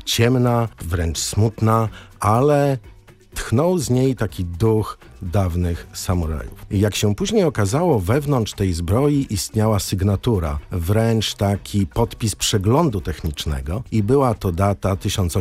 ciemna, wręcz smutna, ale tchnął z niej taki duch dawnych samurajów. I jak się później okazało, wewnątrz tej zbroi istniała sygnatura, wręcz taki podpis przeglądu technicznego i była to data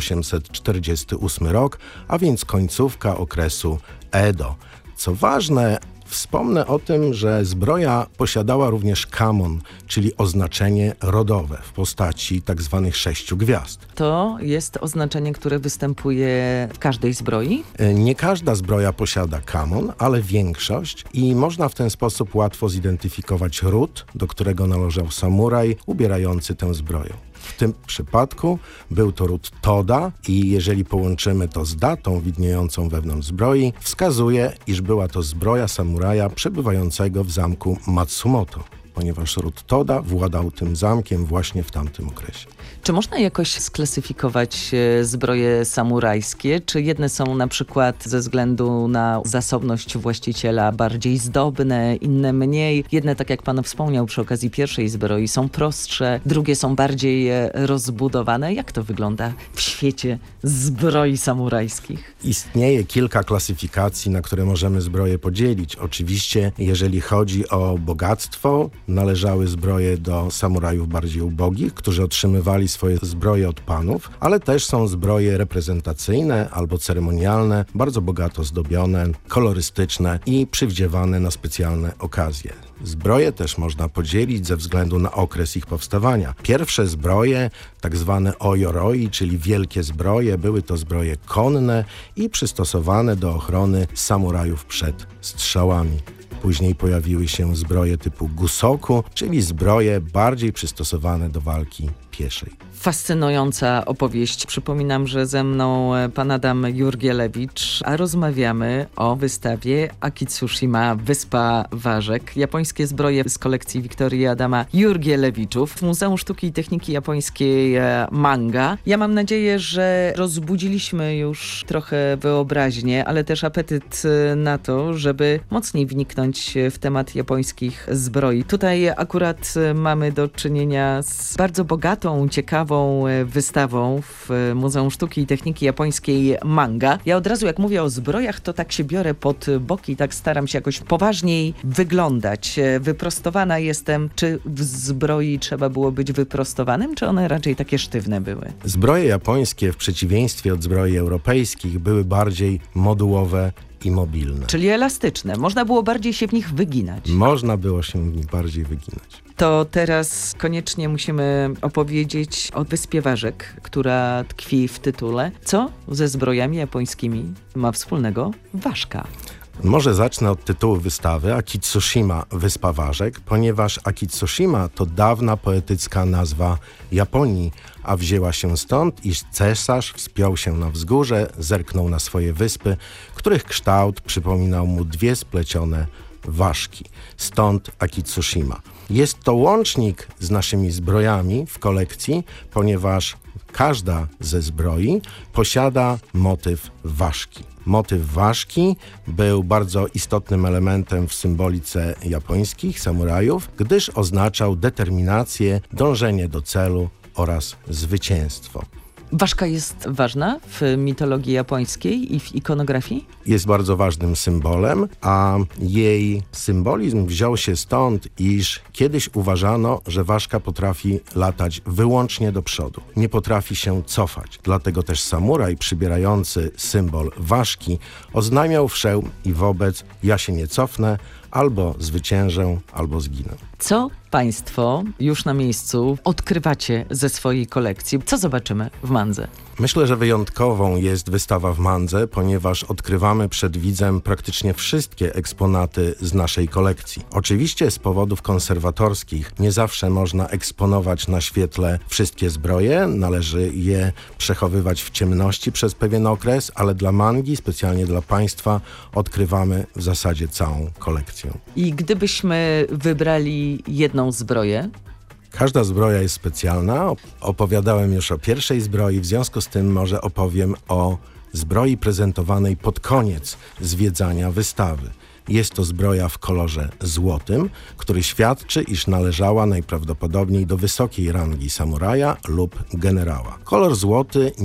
1848 rok, a więc końcówka okresu Edo. Co ważne, wspomnę o tym, że zbroja posiadała również kamon, czyli oznaczenie rodowe w postaci tak zwanych 6 gwiazd. To jest oznaczenie, które występuje w każdej zbroi? Nie każda zbroja posiada kamon, ale większość i można w ten sposób łatwo zidentyfikować ród, do którego należał samuraj ubierający tę zbroję. W tym przypadku był to ród Toda i jeżeli połączymy to z datą widniejącą wewnątrz zbroi, wskazuje, iż była to zbroja samuraja przebywającego w zamku Matsumoto, ponieważ ród Toda władał tym zamkiem właśnie w tamtym okresie. Czy można jakoś sklasyfikować zbroje samurajskie? Czy jedne są na przykład ze względu na zasobność właściciela bardziej zdobne, inne mniej? Jedne, tak jak pan wspomniał przy okazji pierwszej zbroi, są prostsze, drugie są bardziej rozbudowane. Jak to wygląda w świecie zbroi samurajskich? Istnieje kilka klasyfikacji, na które możemy zbroje podzielić. Oczywiście, jeżeli chodzi o bogactwo, należały zbroje do samurajów bardziej ubogich, którzy otrzymywali swoje zbroje od panów, ale też są zbroje reprezentacyjne albo ceremonialne, bardzo bogato zdobione, kolorystyczne i przywdziewane na specjalne okazje. Zbroje też można podzielić ze względu na okres ich powstawania. Pierwsze zbroje, tak zwane ojoroi, czyli wielkie zbroje, były to zbroje konne i przystosowane do ochrony samurajów przed strzałami. Później pojawiły się zbroje typu gusoku, czyli zbroje bardziej przystosowane do walki pieszej. Fascynująca opowieść. Przypominam, że ze mną pan Adam Jurgielewicz, a rozmawiamy o wystawie Akitsushima Wyspa Ważek. Japońskie zbroje z kolekcji Wiktorii Adama Jurgielewiczów w Muzeum Sztuki i Techniki Japońskiej Manga. Ja mam nadzieję, że rozbudziliśmy już trochę wyobraźnię, ale też apetyt na to, żeby mocniej wniknąć w temat japońskich zbroi. Tutaj akurat mamy do czynienia z bardzo bogatą, ciekawą wystawą w Muzeum Sztuki i Techniki Japońskiej Manga. Ja od razu jak mówię o zbrojach, to tak się biorę pod boki, tak staram się jakoś poważniej wyglądać. Wyprostowana jestem. Czy w zbroi trzeba było być wyprostowanym, czy one raczej takie sztywne były? Zbroje japońskie w przeciwieństwie od zbroi europejskich były bardziej modułowe i mobilne. Czyli elastyczne. Można było bardziej się w nich wyginać. Można było się w nich bardziej wyginać. To teraz koniecznie musimy opowiedzieć o Wyspie Ważek, która tkwi w tytule. Co ze zbrojami japońskimi ma wspólnego ważka? Może zacznę od tytułu wystawy Akitsushima Wyspa Ważek, ponieważ Akitsushima to dawna poetycka nazwa Japonii, a wzięła się stąd, iż cesarz wspiął się na wzgórze, zerknął na swoje wyspy, których kształt przypominał mu dwie splecione ważki. Stąd Akitsushima. Jest to łącznik z naszymi zbrojami w kolekcji, ponieważ każda ze zbroi posiada motyw ważki. Motyw ważki był bardzo istotnym elementem w symbolice japońskich samurajów, gdyż oznaczał determinację, dążenie do celu oraz zwycięstwo. Ważka jest ważna w mitologii japońskiej i w ikonografii? Jest bardzo ważnym symbolem, a jej symbolizm wziął się stąd, iż kiedyś uważano, że ważka potrafi latać wyłącznie do przodu. Nie potrafi się cofać. Dlatego też samuraj przybierający symbol ważki oznajmiał wszem i wobec: ja się nie cofnę, albo zwyciężę, albo zginę. Co państwo już na miejscu odkrywacie ze swojej kolekcji? Co zobaczymy w Mandze? Myślę, że wyjątkową jest wystawa w Mandze, ponieważ odkrywamy przed widzem praktycznie wszystkie eksponaty z naszej kolekcji. Oczywiście z powodów konserwatorskich nie zawsze można eksponować na świetle wszystkie zbroje, należy je przechowywać w ciemności przez pewien okres, ale dla Mangi, specjalnie dla państwa, odkrywamy w zasadzie całą kolekcję. I gdybyśmy wybrali jedną zbroję? Każda zbroja jest specjalna. Opowiadałem już o pierwszej zbroi, w związku z tym może opowiem o zbroi prezentowanej pod koniec zwiedzania wystawy. Jest to zbroja w kolorze złotym, który świadczy, iż należała najprawdopodobniej do wysokiej rangi samuraja lub generała. Kolor złoty